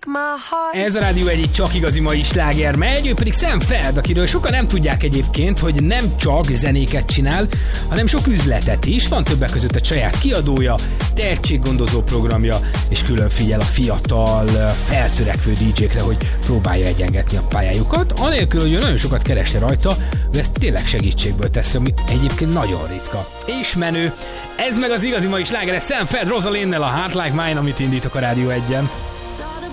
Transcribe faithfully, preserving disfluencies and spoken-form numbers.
Ez a Rádió egyik csak igazi mai sláger megy, ő pedig Sam Feld, akiről sokan nem tudják egyébként, hogy nem csak zenéket csinál, hanem sok üzletet is. Van többek között egy saját kiadója, tehetséggondozó programja, és külön figyel a fiatal, feltörekvő dé dzsékre, hogy próbálja egyengetni a pályájukat. Anélkül, hogy ő nagyon sokat keresne rajta, ő ezt tényleg segítségből teszi, ami egyébként nagyon ritka. És menő. Ez meg az igazi mai sláger, Sam Feld Rosalinnel, a Heart Like Mine, amit indítok a Rádió egyen.